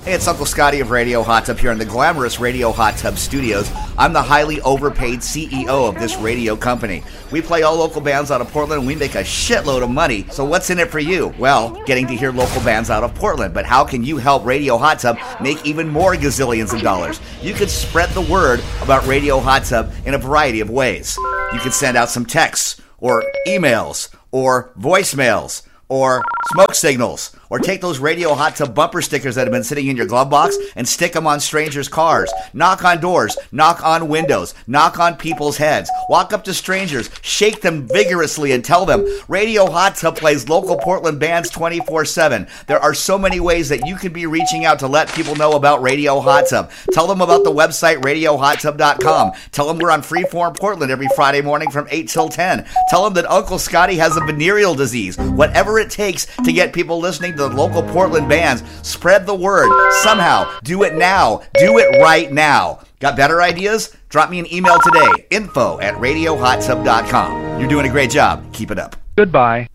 Hey, it's Uncle Scotty of Radio Hot Tub here in the glamorous Radio Hot Tub studios. I'm the highly overpaid CEO of this radio company. We play all local bands out of Portland and we make a shitload of money. So what's in it for you? Well, getting to hear local bands out of Portland. But how can you help Radio Hot Tub make even more gazillions of dollars? You could spread the word about Radio Hot Tub in a variety of ways. You could send out some texts or emails or voicemails or smoke signals, or take those Radio Hot Tub bumper stickers that have been sitting in your glove box and stick them on strangers' cars. Knock on doors, knock on windows, knock on people's heads. Walk up to strangers, shake them vigorously and tell them Radio Hot Tub plays local Portland bands 24/7. There are so many ways that you can be reaching out to let people know about Radio Hot Tub. Tell them about the website radiohottub.com. Tell them we're on Freeform Portland every Friday morning from 8 till 10. Tell them that Uncle Scotty has a venereal disease. Whatever it takes to get people listening to the local Portland bands, spread the word. Somehow, do it now. Do it right now. Got better ideas? Drop me an email today. info@radiohottub.com. You're doing a great job. Keep it up. Goodbye.